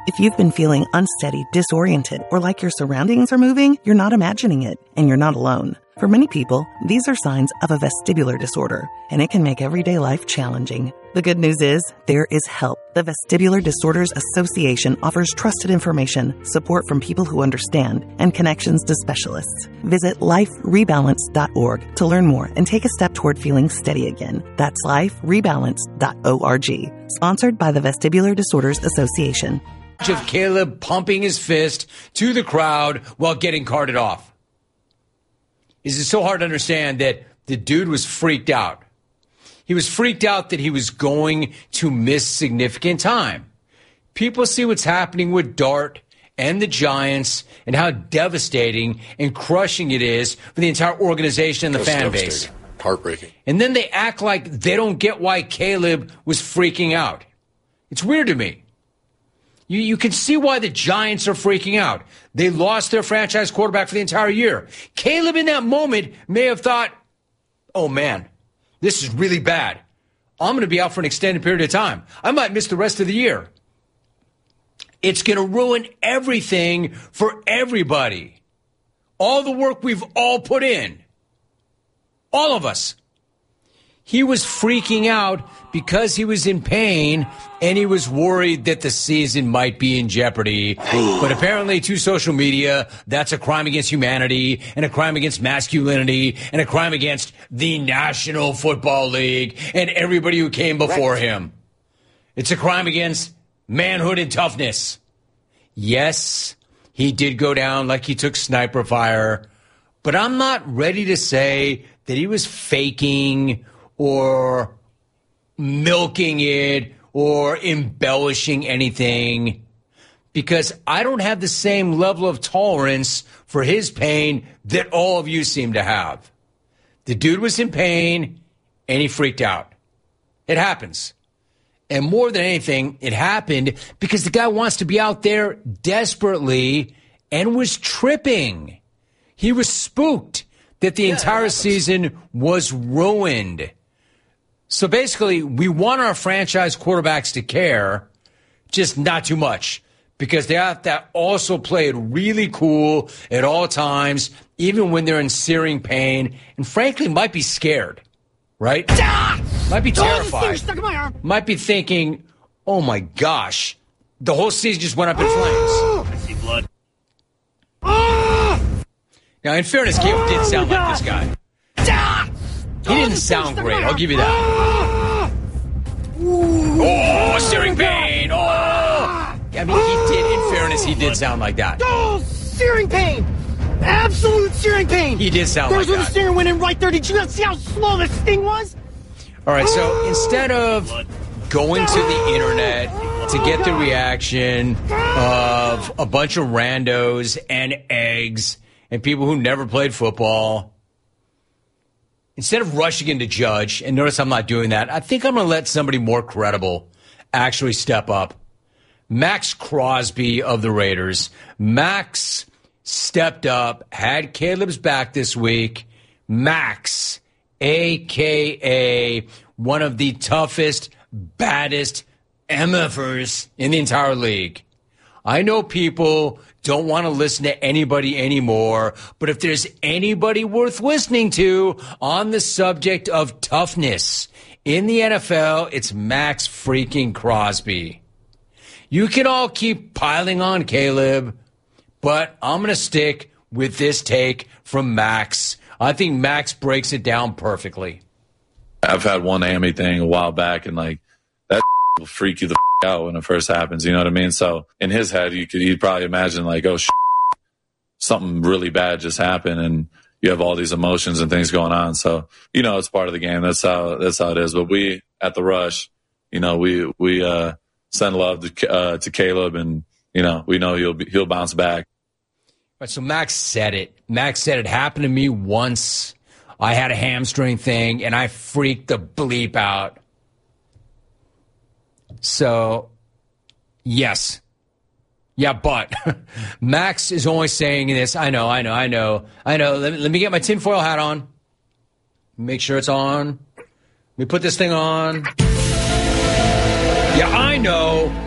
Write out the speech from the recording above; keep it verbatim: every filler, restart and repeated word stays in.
If you've been feeling unsteady, disoriented, or like your surroundings are moving, you're not imagining it, and you're not alone. For many people, these are signs of a vestibular disorder, and it can make everyday life challenging. The good news is, there is help. The Vestibular Disorders Association offers trusted information, support from people who understand, and connections to specialists. Visit life rebalance dot org to learn more and take a step toward feeling steady again. That's life rebalance dot org. Sponsored by the Vestibular Disorders Association. Of Caleb pumping his fist to the crowd while getting carted off. Is it so hard to understand that the dude was freaked out? He was freaked out that he was going to miss significant time. People see what's happening with Dart and the Giants and how devastating and crushing it is for the entire organization and the fan base. Heartbreaking. And then they act like they don't get why Caleb was freaking out. It's weird to me. You, you can see why the Giants are freaking out. They lost their franchise quarterback for the entire year. Caleb in that moment may have thought, oh man, this is really bad. I'm going to be out for an extended period of time. I might miss the rest of the year. It's going to ruin everything for everybody. All the work we've all put in. All of us. He was freaking out because he was in pain and he was worried that the season might be in jeopardy. But apparently to social media, that's a crime against humanity and a crime against masculinity and a crime against the National Football League and everybody who came before right. him. It's a crime against manhood and toughness. Yes, he did go down like he took sniper fire, but I'm not ready to say that he was faking or milking it or embellishing anything, because I don't have the same level of tolerance for his pain that all of you seem to have. The dude was in pain and he freaked out. It happens. And more than anything, it happened because the guy wants to be out there desperately and was tripping. He was spooked that the yeah, entire season was ruined. So basically, we want our franchise quarterbacks to care, just not too much, because they have to also play it really cool at all times, even when they're in searing pain, and frankly, might be scared, right? Ah! Might be terrified. Stuck in my arm. Might be thinking, oh my gosh, the whole season just went up in flames. I see blood. Now, in fairness, Caleb did sound like this guy. He didn't sound great, I'll give you that. Oh, searing pain! Oh! I mean, he did, in fairness, he did sound like that. Oh, searing pain! Absolute searing pain! He did sound There's like that. There's where the stinger went in right there. Did you not see how slow the sting was? All right, so instead of going to the internet to get the reaction of a bunch of randos and eggs and people who never played football, instead of rushing into Judge, and notice I'm not doing that, I think I'm going to let somebody more credible actually step up. Max Crosby of the Raiders. Max stepped up, had Caleb's back this week. Max, a k a one of the toughest, baddest MFers in the entire league. I know people don't want to listen to anybody anymore, but if there's anybody worth listening to on the subject of toughness in the N F L, it's Max freaking Crosby. You can all keep piling on Caleb, but I'm going to stick with this take from Max. I think Max breaks it down perfectly. I've had one hammy thing a while back, and like that will freak you the f- out when it first happens. You know what I mean? So in his head, you could he'd probably imagine like, oh, sh- something really bad just happened, and you have all these emotions and things going on. So you know, it's part of the game. That's how that's how it is. But we at the Rush, you know, we we uh, send love to uh, to Caleb, and you know, we know he'll be, he'll bounce back. Right, so Max said it. Max said it happened to me once. I had a hamstring thing, and I freaked the bleep out. So, yes. Yeah, but Max is only saying this. I know, I know, I know, I know. Let me, let me get my tinfoil hat on. Make sure it's on. Let me put this thing on. Yeah, I know